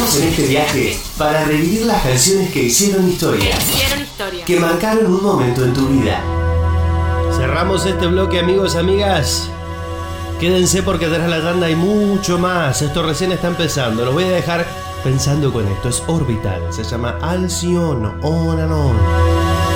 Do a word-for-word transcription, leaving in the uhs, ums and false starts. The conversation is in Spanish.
vamos en este viaje para revivir las canciones que hicieron historia. Que hicieron historia. Que marcaron un momento en tu vida. Cerramos este bloque, amigos, amigas. Quédense porque tras la tanda hay mucho más. Esto recién está empezando. Los voy a dejar pensando con esto. Es Orbital. Se llama Alcyon On and On.